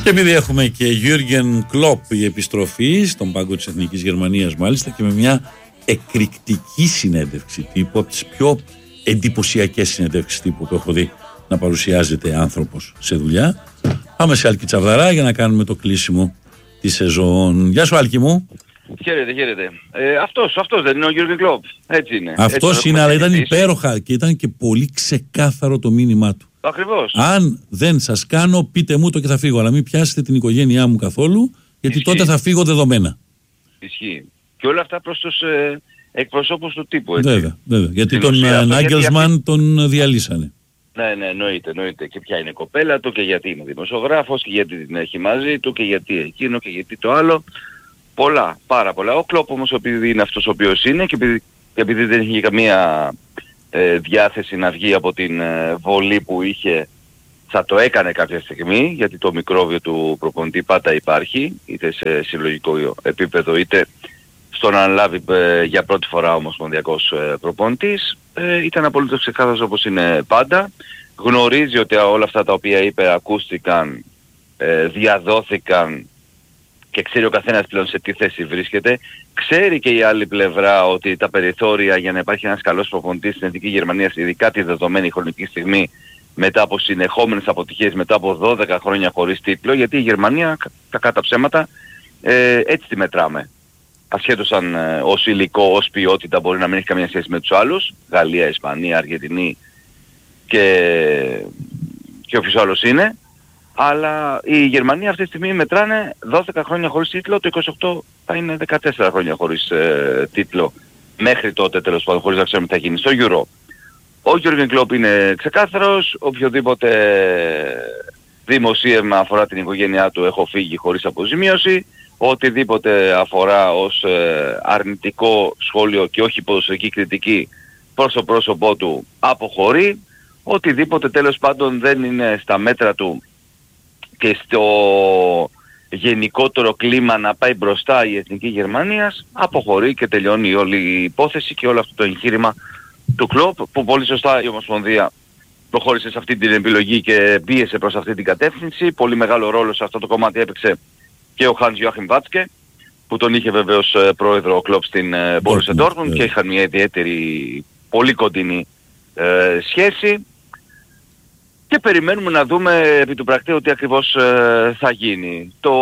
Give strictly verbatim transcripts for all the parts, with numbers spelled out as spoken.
Και επειδή έχουμε και Γιούργεν Κλοπ η επιστροφή στον πάγκο της Εθνικής Γερμανίας, μάλιστα και με μια εκρηκτική συνέντευξη τύπου, από τις πιο εντυπωσιακές συνέντευξεις τύπου που έχω δει να παρουσιάζεται άνθρωπος σε δουλειά. Πάμε σε Άλκη Τσαβδαρά για να κάνουμε το κλείσιμο τη σεζόν. Γεια σου Άλκη μου. Χαίρετε, χαίρετε. Ε, αυτός, αυτός δεν είναι ο Γιούργεν Κλοπ. Έτσι είναι. Αυτός Έτσι είναι, αλλά ήταν υπέροχα και ήταν και πολύ ξεκάθαρο το μήνυμά του. Ακριβώς. Αν δεν σας κάνω, πείτε μου το και θα φύγω. Αλλά μην πιάσετε την οικογένειά μου καθόλου, γιατί Ισχύει. τότε θα φύγω δεδομένα. Ισχύει. Και όλα αυτά προς τους ε, εκπροσώπους του τύπου. Έτσι. Βέβαια, βέβαια. Γιατί Στην τον Νάγκελσμαν τον διαλύσανε. Ναι, ναι, εννοείται, εννοείται. Και ποια είναι η κοπέλα του και γιατί είναι δημοσιογράφος και γιατί την έχει μαζί του και γιατί εκείνο και γιατί το άλλο. Πολλά, πάρα πολλά. Ο Κλοπ όμως επειδή είναι αυτός ο οποίος είναι και επειδή, και επειδή δεν είχε καμία ε, διάθεση να βγει από την ε, βολή που είχε, θα το έκανε κάποια στιγμή, γιατί το μικρόβιο του προπονητή πάντα υπάρχει, είτε σε συλλογικό επίπεδο είτε στο να αναλάβει ε, για πρώτη φορά όμως ομοσπονδιακός ε, προπονητής. Ε, ήταν απολύτως ξεκάθαρος όπως είναι πάντα. Γνωρίζει ότι όλα αυτά τα οποία είπε ακούστηκαν, ε, διαδόθηκαν και ξέρει ο καθένας πλέον σε τι θέση βρίσκεται. Ξέρει και η άλλη πλευρά ότι τα περιθώρια για να υπάρχει ένας καλός προπονητής στην Εθνική Γερμανία, ειδικά τη δεδομένη χρονική στιγμή, μετά από συνεχόμενες αποτυχίες, μετά από δώδεκα χρόνια χωρίς τίτλο, γιατί η Γερμανία, κακά τα ψέματα, ε, έτσι τη μετράμε. Ασχέτως αν ε, ως υλικό, ως ποιότητα μπορεί να μην έχει καμία σχέση με τους άλλους, Γαλλία, Ισπανία, Αργεντινή και, και όποιος άλλος είναι, αλλά η Γερμανία αυτή τη στιγμή μετράνε δώδεκα χρόνια χωρίς τίτλο, το είκοσι οκτώ θα είναι δεκατέσσερα χρόνια χωρίς ε, τίτλο, μέχρι τότε τέλος πάντων, χωρίς να ξέρουμε τι θα γίνει στο Euro. Ο Γιούργεν Κλοπ είναι ξεκάθαρος, οποιοδήποτε δημοσίευμα αφορά την οικογένειά του έχω φύγει χωρίς αποζημίωση, οτιδήποτε αφορά ως ε, αρνητικό σχόλιο και όχι ποδοσφαιρική κριτική προς το πρόσωπό του αποχωρεί, οτιδήποτε τέλος πάντων δεν είναι στα μέτρα του και στο γενικότερο κλίμα να πάει μπροστά η Εθνική Γερμανίας, αποχωρεί και τελειώνει όλη η υπόθεση και όλο αυτό το εγχείρημα του Κλοπ, που πολύ σωστά η Ομοσπονδία προχώρησε σε αυτή την επιλογή και πίεσε προς αυτή την κατεύθυνση. Πολύ μεγάλο ρόλο σε αυτό το κομμάτι έπαιξε και ο Hans Joachim Watzke, που τον είχε βεβαίως πρόεδρο ο Κλοπ στην Borussia Dortmund και είχαν μια ιδιαίτερη πολύ κοντινή ε, σχέση. Και περιμένουμε να δούμε επί του πρακτέου τι ακριβώς ε, θα γίνει. Το...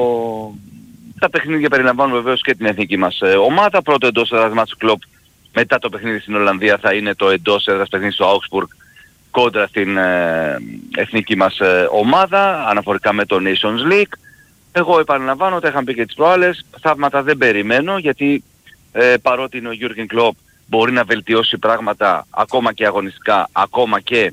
Τα παιχνίδια περιλαμβάνουν βεβαίως και την εθνική μας ε, ομάδα. Πρώτο εντός έδρας μάτς του Κλοπ μετά το παιχνίδι στην Ολλανδία θα είναι το εντός έδρας παιχνίδι στο Augsburg κόντρα στην ε, εθνική μας ε, ομάδα, αναφορικά με το Nations League. Εγώ επαναλαμβάνω, τα είχαν πει και τις προάλλες, θαύματα δεν περιμένω, γιατί ε, παρότι είναι ο Γιούργεν Κλοπ μπορεί να βελτιώσει πράγματα ακόμα και αγωνιστικά, ακόμα και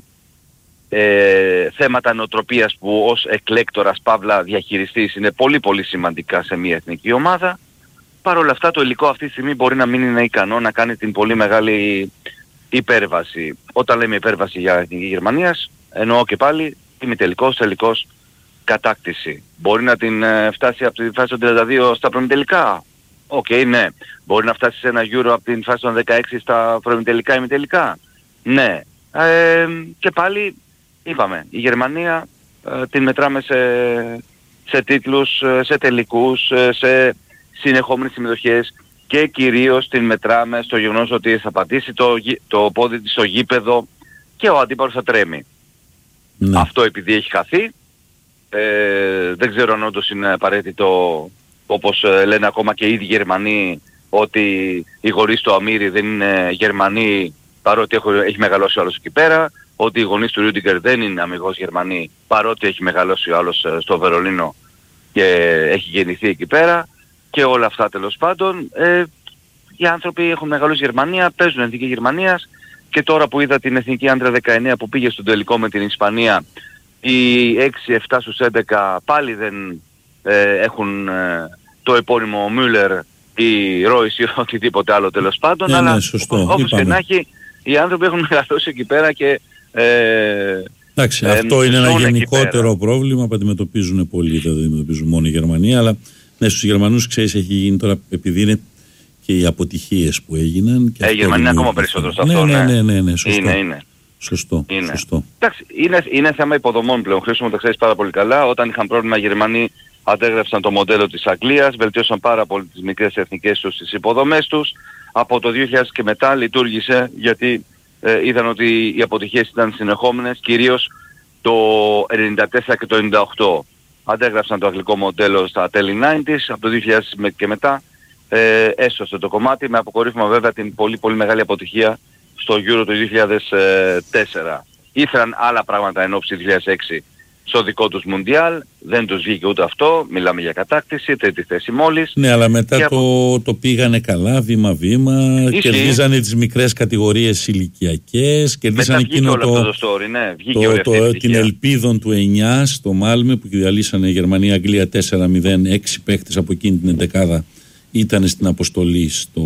ε, θέματα νοοτροπίας που ως εκλέκτορας παύλα διαχειριστής είναι πολύ πολύ σημαντικά σε μια εθνική ομάδα. Παρ' όλα αυτά το υλικό αυτή τη στιγμή μπορεί να μην είναι ικανό να κάνει την πολύ μεγάλη υπέρβαση. Όταν λέμε υπέρβαση για Εθνική Γερμανίας, εννοώ και πάλι ημιτελικός, τελικός, κατάκτηση. Μπορεί να την ε, φτάσει από τη φάση των τριάντα δύο στα προημιτελικά. Οκ, okay, ναι. Μπορεί να φτάσει σε ένα Euro από την φάση των δεκαέξι στα προημιτελικά, ημιτελικά. Ναι. Ε, και πάλι είπαμε, η Γερμανία ε, την μετράμε σε, σε τίτλους, σε τελικούς, σε συνεχόμενες συμμετοχές και κυρίως την μετράμε στο γεγονός ότι θα πατήσει το, το πόδι της στο γήπεδο και ο αντίπαλος θα τρέμει. Ναι. Αυτό επειδή έχει χαθεί, ε, δεν ξέρω αν όντως είναι απαραίτητο, όπως ε, λένε ακόμα και οι ίδιοι Γερμανοί, ότι οι γονείς του Αμύρη δεν είναι Γερμανοί παρότι έχω, έχει μεγαλώσει ο άλλος εκεί πέρα, ότι οι γονείς του Ρούντιγκερ δεν είναι αμιγώς Γερμανοί παρότι έχει μεγαλώσει ο άλλος ε, στο Βερολίνο και έχει γεννηθεί εκεί πέρα. Και όλα αυτά τέλος πάντων, ε, οι άνθρωποι έχουν μεγαλώσει Γερμανία, παίζουν Εθνική Γερμανίας και τώρα που είδα την Εθνική Άντρα δεκαεννέα που πήγε στον τελικό με την Ισπανία, οι έξι επτά στους έντεκα πάλι δεν ε, έχουν ε, το επώνυμο Μούλερ ή Ρόις ή οτιδήποτε άλλο τέλος πάντων, ναι, αλλά ναι, σωστό, όπως και να έχει, οι άνθρωποι έχουν μεγαλώσει εκεί πέρα και... Ε, Εντάξει, ε, αυτό είναι ένα γενικότερο πρόβλημα που αντιμετωπίζουν πολλοί, δεν αντιμετωπίζουν μόνο η Γερμανία, αλλά ναι, στους Γερμανούς ξέρεις έχει γίνει τώρα, επειδή είναι και οι αποτυχίες που έγιναν. Και ε, η Γερμανία είναι ακόμα περισσότερο σε αυτό. Ναι, ναι, ναι, ναι, ναι, σωστό. Είναι, είναι. Σωστό. Είναι. Σωστό. Εντάξει, είναι, είναι θέμα υποδομών πλέον. Χρήσιμο το ξέρεις πάρα πολύ καλά. Όταν είχαν πρόβλημα οι Γερμανοί αντέγραψαν το μοντέλο της Αγγλίας, βελτίωσαν πάρα πολύ τις μικρές εθνικές τους τις υποδομές τους. Από το δύο χιλιάδες και μετά λειτουργήσε γιατί ε, είδαν ότι οι αποτυχίες ήταν συνεχόμενες, κυρίως το ενενήντα τέσσερα και το ενενήντα οκτώ. Αντέγραψαν το αγγλικό μοντέλο στα τέλη ενενήντα, από το δύο χιλιάδες και μετά ε, έσωσε το κομμάτι, με αποκορύφωμα βέβαια την πολύ πολύ μεγάλη αποτυχία στο Euro το δύο χιλιάδες τέσσερα. Ήθελαν άλλα πράγματα εν ώψη δύο χιλιάδες έξι στο δικό τους Μουντιάλ, δεν τους βγήκε ούτε αυτό, μιλάμε για κατάκτηση, τρίτη θέση μόλις. Ναι, αλλά μετά το, από... το πήγανε καλά, βήμα-βήμα, κερδίζανε τις μικρές κατηγορίες ηλικιακές, κερδίζανε εκείνο το, το, το story, ναι. το, το, το την ελπίδων του εννιά στο Μάλμε που διαλύσανε Γερμανία-Αγγλία τέσσερα μηδέν, έξι παίχτες από εκείνη την εντεκάδα ήταν στην αποστολή στο...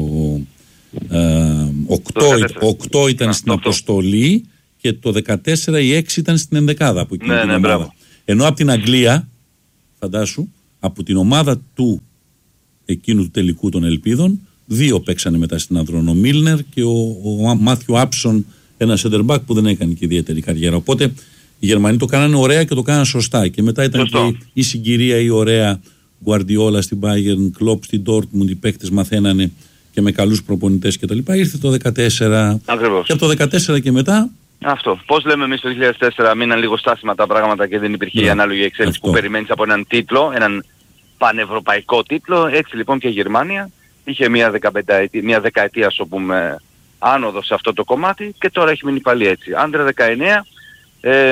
οκτώ ήταν στην αποστολή και το δεκατέσσερα οι έξι ήταν στην ενδεκάδα από εκείνη ναι, την ναι, ομάδα. Μπράβο. Ενώ από την Αγγλία, φαντάσου, από την ομάδα του εκείνου του τελικού των ελπίδων, δύο παίξανε μετά στην Ανδρόνο, ο Μίλνερ και ο, ο Μάθιου Άψον, ένα σεντερμπακ που δεν έκανε και ιδιαίτερη καριέρα. Οπότε οι Γερμανοί το κάνανε ωραία και το κάνανε σωστά. Και μετά ήταν Σωστό. και η συγκυρία η ωραία Γκουαρντιόλα στην Bayern, Κλοπ στην Dortmund, οι παίκτες μαθαίνανε και με καλούς προπονητές κτλ. Ήρθε το δεκατέσσερα. Ακριβώς. Και από το δεκατέσσερα και μετά. Αυτό. Πώς λέμε εμείς το δύο χιλιάδες τέσσερα μείναν λίγο στάσιμα τα πράγματα και δεν υπήρχε yeah. η ανάλογη εξέλιξη Αυτό. που περιμένεις από έναν τίτλο, έναν πανευρωπαϊκό τίτλο. Έτσι λοιπόν και η Γερμανία είχε μια, δεκαπενταετία, μια δεκαετία, ας το πούμε, άνοδο σε αυτό το κομμάτι και τώρα έχει μείνει πάλι έτσι. Άντρε δεκαεννέα, ε,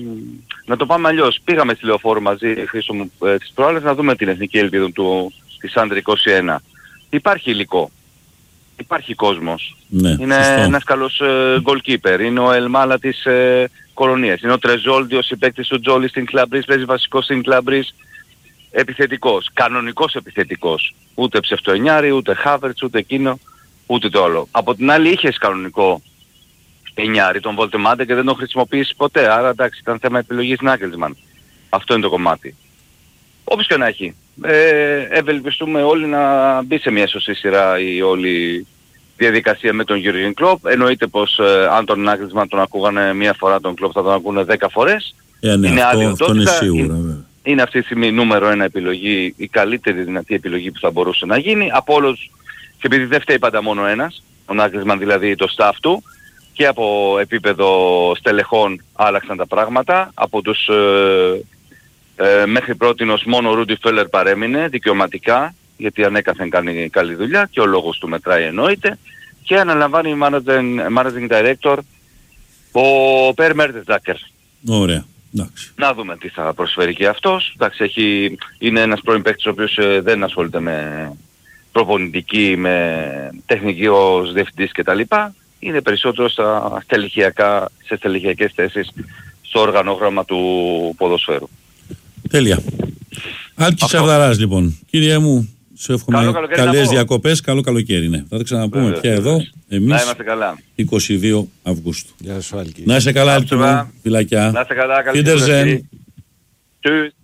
να το πάμε αλλιώς. Πήγαμε στη Λεωφόρο μαζί, Χρήστο μου, ε, τις προάλλες να δούμε την εθνική ελπίδα του, της Άντρε είκοσι ένα. Υπάρχει υλικό. Υπάρχει κόσμος. Ναι, είναι σωστό. ένας καλός ε, goalkeeper. Είναι ο Ελμάλα της ε, Κολονίας. Είναι ο Τρεζόλντι, ο συμπαίκτης του Τζόλι στην Κλαμπρίς. Παίζει βασικός στην Κλαμπρίς. Επιθετικός. Κανονικός επιθετικός. Ούτε ψευτοενιάρη, ούτε Χάβερτς, ούτε εκείνο, ούτε το άλλο. Από την άλλη είχες κανονικό ενιάρη, τον Βολτεμάντε, και δεν τον χρησιμοποιήσει ποτέ. Άρα εντάξει, ήταν θέμα επιλογής Νάγκελσμαν. Αυτό είναι το κομμάτι. Όπως και να έχει. Ε, ευελπιστούμε όλοι να μπει σε μια σωστή σειρά η όλη διαδικασία με τον Γιούργεν Κλοπ. Εννοείται πως ε, αν τον Νάγκελσμαν τον ακούγανε μία φορά τον Κλοπ θα τον ακούνε δέκα φορές. Ε, ναι, είναι αυτό, αυτό είναι σίγουρα. Είναι, είναι αυτή τη στιγμή νούμερο ένα επιλογή, η καλύτερη δυνατή επιλογή που θα μπορούσε να γίνει. Από όλους, και επειδή δεν φταίει πάντα μόνο ένας, ο Νάγκελσμαν δηλαδή το staff του, και από επίπεδο στελεχών άλλαξαν τα πράγματα. Από τους... Ε, Ε, μέχρι πρότινος μόνο ο Ρούντι Φέλλερ παρέμεινε δικαιωματικά, γιατί ανέκαθεν κάνει καλή δουλειά και ο λόγος του μετράει εννοείται, και αναλαμβάνει managing, managing director ο Περ Μέρτεσντάκερ. Ωραία. Εντάξει. Να δούμε τι θα προσφέρει και αυτός. Εντάξει, έχει, είναι ένας πρώην παίκτης ο οποίος ε, δεν ασχολείται με προπονητική, με τεχνική ως διευθυντής κτλ. Είναι περισσότερο στα στελεχειακά, σε στελεχειακές θέσεις στο οργανόγραμμα του ποδοσφαίρου. Τέλεια. Άλκης Σαρδαράς λοιπόν. Κύριε μου, σου εύχομαι καλές διακοπές, καλό καλοκαίρι. Ναι. Θα τα ξαναπούμε Βέβαια, πια εδώ, εμείς, να είμαστε καλά. είκοσι δύο Αυγούστου. Γεια σου Άλκη. Να είσαι καλά Άλκη μου, φιλάκια. Να είστε καλά, καλή